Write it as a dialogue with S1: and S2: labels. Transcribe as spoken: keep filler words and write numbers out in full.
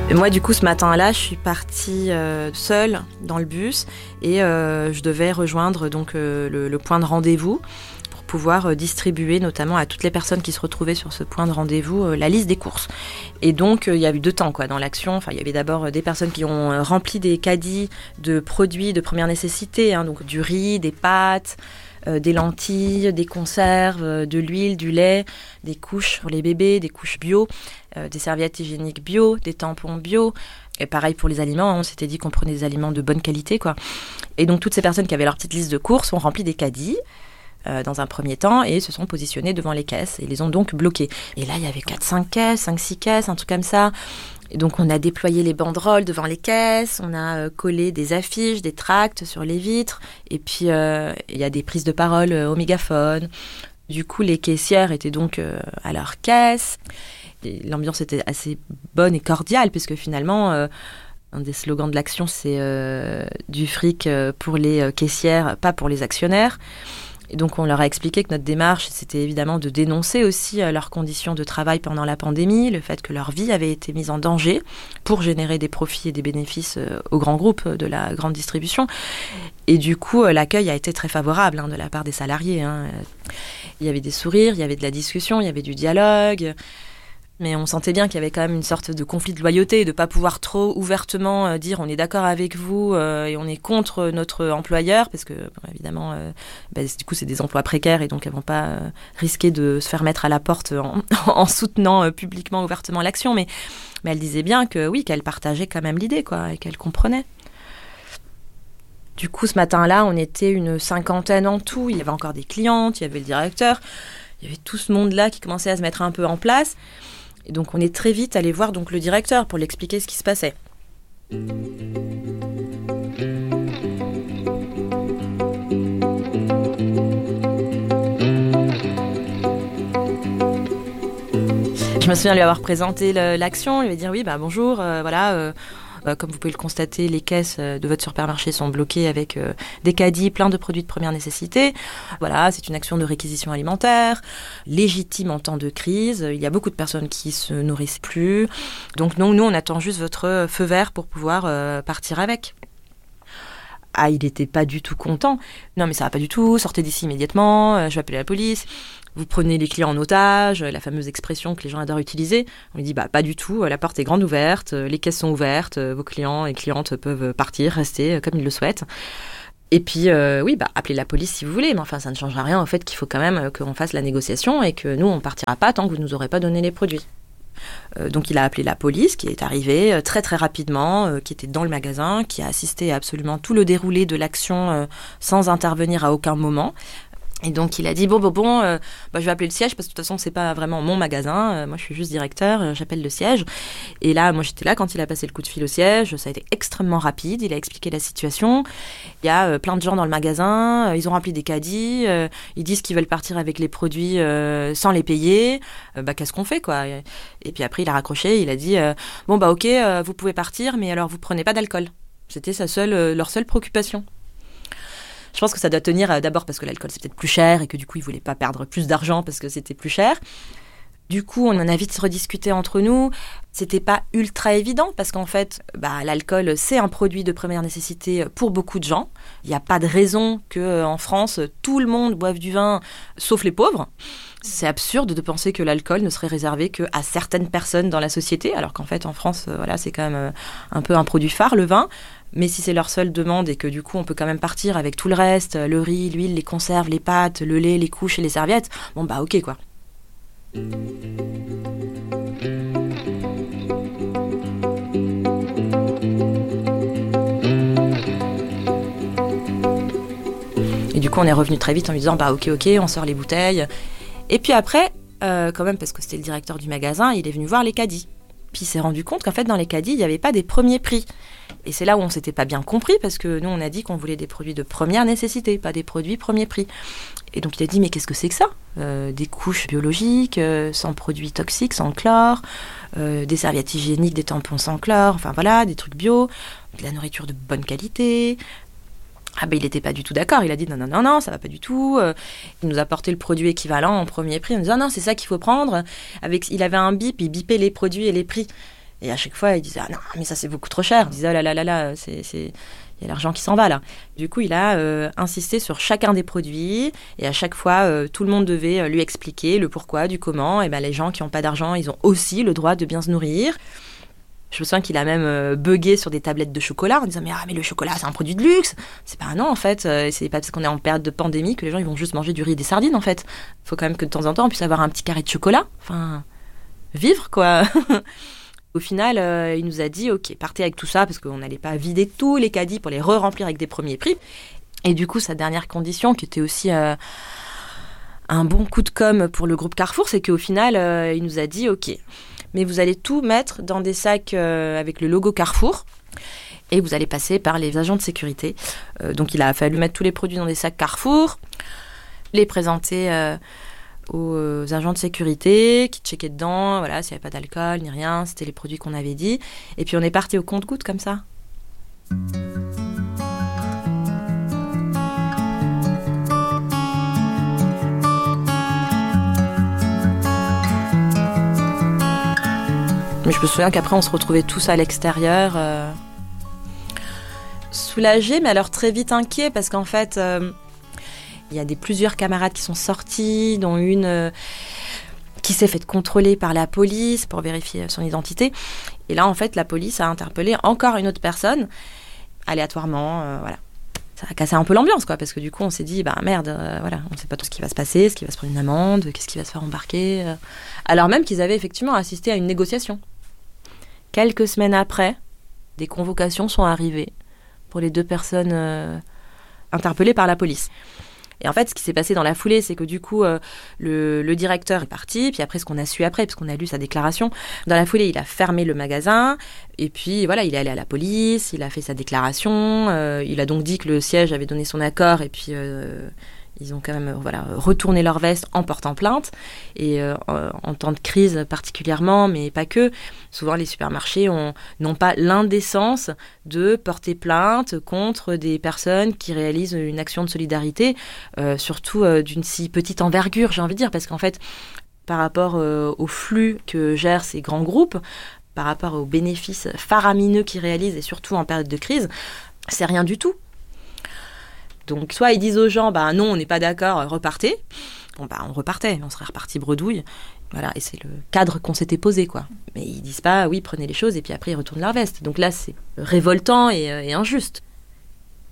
S1: Et moi, du coup, ce matin-là, je suis partie euh, seule dans le bus et euh, je devais rejoindre donc euh, le, le point de rendez-vous pour pouvoir euh, distribuer, notamment à toutes les personnes qui se retrouvaient sur ce point de rendez-vous, euh, la liste des courses. Et donc, euh, il y a eu deux temps quoi, dans l'action. Enfin, il y avait d'abord euh, des personnes qui ont euh, rempli des caddies de produits de première nécessité, hein, donc du riz, des pâtes, euh, des lentilles, des conserves, euh, de l'huile, du lait, des couches pour les bébés, des couches bio, euh, des serviettes hygiéniques bio, des tampons bio. Et pareil pour les aliments, on s'était dit qu'on prenait des aliments de bonne qualité, quoi. Et donc, toutes ces personnes qui avaient leur petite liste de courses ont rempli des caddies euh, dans un premier temps et se sont positionnées devant les caisses et les ont donc bloquées. Et là, il y avait quatre cinq caisses, cinq six caisses, un truc comme ça. Et donc, on a déployé les banderoles devant les caisses, on a euh, collé des affiches, des tracts sur les vitres. Et puis, euh, il y a des prises de parole euh, au mégaphone. Du coup, les caissières étaient donc euh, à leur caisse. Et l'ambiance était assez bonne et cordiale, puisque finalement, euh, un des slogans de l'action, c'est euh, du fric euh, pour les euh, caissières, pas pour les actionnaires. Et donc, on leur a expliqué que notre démarche, c'était évidemment de dénoncer aussi euh, leurs conditions de travail pendant la pandémie, le fait que leur vie avait été mise en danger pour générer des profits et des bénéfices euh, aux grands groupes de la grande distribution. Et du coup, euh, l'accueil a été très favorable hein, de la part des salariés. Hein. Il y avait des sourires, il y avait de la discussion, il y avait du dialogue. Mais on sentait bien qu'il y avait quand même une sorte de conflit de loyauté, de ne pas pouvoir trop ouvertement euh, dire on est d'accord avec vous euh, et on est contre notre employeur, parce que bon, évidemment, euh, bah, du coup, c'est des emplois précaires et donc elles ne vont pas euh, risquer de se faire mettre à la porte en, en soutenant euh, publiquement, ouvertement l'action. Mais, mais elle disait bien que oui, qu'elle partageait quand même l'idée, quoi, et qu'elle comprenait. Du coup, ce matin-là, on était une cinquantaine en tout. Il y avait encore des clientes, il y avait le directeur, il y avait tout ce monde-là qui commençait à se mettre un peu en place. Et donc, on est très vite allé voir donc, le directeur pour lui expliquer ce qui se passait. Je me souviens lui avoir présenté le, l'action, lui dire oui, bah, bonjour, euh, voilà... Euh, Euh, comme vous pouvez le constater, les caisses euh, de votre supermarché sont bloquées avec euh, des caddies pleins de produits de première nécessité. Voilà, c'est une action de réquisition alimentaire, légitime en temps de crise. Il y a beaucoup de personnes qui se nourrissent plus. Donc non, nous, on attend juste votre feu vert pour pouvoir euh, partir avec. Ah, il n'était pas du tout content. Non, mais ça va pas du tout, sortez d'ici immédiatement, euh, je vais appeler la police. Vous prenez les clients en otage, la fameuse expression que les gens adorent utiliser. On lui dit, bah pas du tout, la porte est grande ouverte, les caisses sont ouvertes, vos clients et clientes peuvent partir, rester comme ils le souhaitent. Et puis, euh, oui, bah appelez la police si vous voulez, mais enfin, ça ne changera rien au fait qu'il faut quand même qu'on fasse la négociation et que nous, on ne partira pas tant que vous ne nous aurez pas donné les produits. Euh, donc, il a appelé la police qui est arrivée euh, très très rapidement, euh, qui était dans le magasin, qui a assisté à absolument tout le déroulé de l'action euh, sans intervenir à aucun moment. Et donc, il a dit, bon, bon, bon, euh, bah, je vais appeler le siège parce que de toute façon, c'est pas vraiment mon magasin. Euh, moi, je suis juste directeur, euh, j'appelle le siège. Et là, moi, j'étais là quand il a passé le coup de fil au siège. Ça a été extrêmement rapide. Il a expliqué la situation. Il y a euh, plein de gens dans le magasin. Euh, ils ont rempli des caddies. Euh, ils disent qu'ils veulent partir avec les produits euh, sans les payer. Euh, bah, qu'est-ce qu'on fait, quoi? Et, et puis après, il a raccroché. Il a dit, euh, bon, bah, ok, euh, vous pouvez partir, mais alors, vous prenez pas d'alcool. C'était sa seule, euh, leur seule préoccupation. Je pense que ça doit tenir euh, d'abord parce que l'alcool c'est peut-être plus cher et que du coup ils voulaient pas perdre plus d'argent parce que c'était plus cher. Du coup, on en a vite rediscuté entre nous. C'était pas ultra évident parce qu'en fait, bah, l'alcool c'est un produit de première nécessité pour beaucoup de gens. Il n'y a pas de raison qu'en France tout le monde boive du vin sauf les pauvres. C'est absurde de penser que l'alcool ne serait réservé qu'à certaines personnes dans la société, alors qu'en fait en France, euh, voilà, c'est quand même euh, un peu un produit phare, le vin. Mais si c'est leur seule demande et que du coup on peut quand même partir avec tout le reste, le riz, l'huile, les conserves, les pâtes, le lait, les couches et les serviettes, bon bah ok quoi. Et du coup on est revenu très vite en lui disant bah ok ok, on sort les bouteilles. Et puis après, euh, quand même parce que c'était le directeur du magasin, il est venu voir les caddies. Puis il s'est rendu compte qu'en fait dans les caddies il n'y avait pas des premiers prix. Et c'est là où on ne s'était pas bien compris, parce que nous, on a dit qu'on voulait des produits de première nécessité, pas des produits premier prix. Et donc, il a dit, mais qu'est-ce que c'est que ça ? euh, Des couches biologiques, euh, sans produits toxiques, sans chlore, euh, des serviettes hygiéniques, des tampons sans chlore, enfin voilà, des trucs bio, de la nourriture de bonne qualité. Ah ben, il n'était pas du tout d'accord, il a dit, non, non, non, non, ça va pas du tout. Euh, il nous a porté le produit équivalent en premier prix, en disant, non, c'est ça qu'il faut prendre. Avec, il avait un bip, il bipait les produits et les prix. Et à chaque fois, il disait « Ah non, mais ça, c'est beaucoup trop cher ». Il disait « Oh là là là là, c'est... c'est... il y a l'argent qui s'en va là ». Du coup, il a euh, insisté sur chacun des produits et à chaque fois, euh, tout le monde devait euh, lui expliquer le pourquoi, du comment. Et ben, les gens qui n'ont pas d'argent, ils ont aussi le droit de bien se nourrir. Je me souviens qu'il a même euh, bugué sur des tablettes de chocolat en disant mais, ah, mais le chocolat, c'est un produit de luxe. C'est pas un non, en fait. Euh, c'est pas parce qu'on est en période de pandémie que les gens ils vont juste manger du riz et des sardines, en fait. Il faut quand même que de temps en temps, on puisse avoir un petit carré de chocolat. Enfin, vivre, quoi. Au final, euh, il nous a dit, ok, partez avec tout ça, parce qu'on n'allait pas vider tous les caddies pour les re-remplir avec des premiers prix. Et du coup, sa dernière condition, qui était aussi euh, un bon coup de com' pour le groupe Carrefour, c'est qu'au final, euh, il nous a dit, ok, mais vous allez tout mettre dans des sacs euh, avec le logo Carrefour, et vous allez passer par les agents de sécurité. Euh, donc, il a fallu mettre tous les produits dans des sacs Carrefour, les présenter... Euh, aux agents de sécurité qui checkaient dedans, voilà, s'il n'y avait pas d'alcool ni rien, c'était les produits qu'on avait dit. Et puis on est parti au compte-gouttes comme ça. Mais je me souviens qu'après on se retrouvait tous à l'extérieur, euh, soulagés, mais alors très vite inquiets parce qu'en fait... Euh, il y a des, plusieurs camarades qui sont sortis, dont une euh, qui s'est fait contrôler par la police pour vérifier son identité. Et là, en fait, la police a interpellé encore une autre personne, aléatoirement. Euh, voilà. Ça a cassé un peu l'ambiance, quoi, parce que du coup, on s'est dit, bah merde, euh, voilà, on ne sait pas tout ce qui va se passer, est-ce qu'il va se prendre une amende, qu'est-ce qui va se faire embarquer. Euh. Alors même qu'ils avaient effectivement assisté à une négociation. Quelques semaines après, des convocations sont arrivées pour les deux personnes euh, interpellées par la police. Et en fait, ce qui s'est passé dans la foulée, c'est que du coup, euh, le, le directeur est parti. Puis après, ce qu'on a su après, parce qu'on a lu sa déclaration, dans la foulée, il a fermé le magasin. Et puis, voilà, il est allé à la police, il a fait sa déclaration. Euh, il a donc dit que le siège avait donné son accord. Et puis, euh, ils ont quand même voilà, retourné leur veste en portant plainte. Et euh, en temps de crise particulièrement, mais pas que, souvent les supermarchés ont, n'ont pas l'indécence de porter plainte contre des personnes qui réalisent une action de solidarité, euh, surtout euh, d'une si petite envergure, j'ai envie de dire, parce qu'en fait, par rapport euh, au flux que gèrent ces grands groupes, par rapport aux bénéfices faramineux qu'ils réalisent, et surtout en période de crise, c'est rien du tout. Donc, soit ils disent aux gens, bah non, on n'est pas d'accord, repartez. Bon, bah on repartait, on serait reparti bredouille. Voilà, et c'est le cadre qu'on s'était posé, quoi. Mais ils disent pas, oui, prenez les choses, et puis après, ils retournent leur veste. Donc là, c'est révoltant et, et injuste.